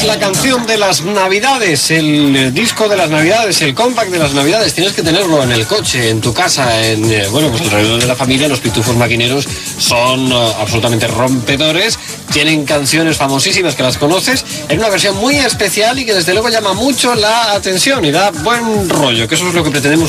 es la canción de las Navidades, el disco de las Navidades, el compact de las Navidades. Tienes que tenerlo en el coche, en tu casa, pues alrededor de la familia. Los Pitufos Maquineros son absolutamente rompedores. Tienen canciones famosísimas que las conoces en una versión muy especial y que desde luego llama mucho la atención y da buen rollo, que eso es lo que pretendemos